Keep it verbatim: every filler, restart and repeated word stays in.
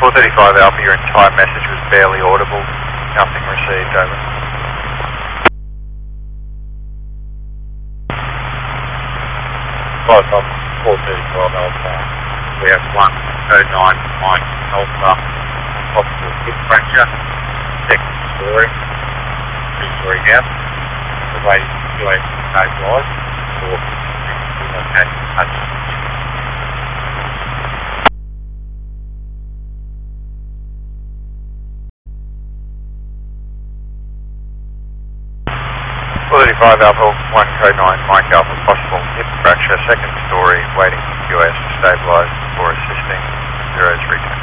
four thirty-five Alpha, your entire message was barely audible. Nothing received, over. Five Fox, four thirty-five Alpha. We have one code nine Mike Alpha, possible hip fracture, second story, two story house. We're waiting for Q A to stabilise or relocate touch. four thirty-five Alpha, one code nine Mike Alpha, possible hip fracture, second story, waiting for Q S to stabilise before assisting, zero three.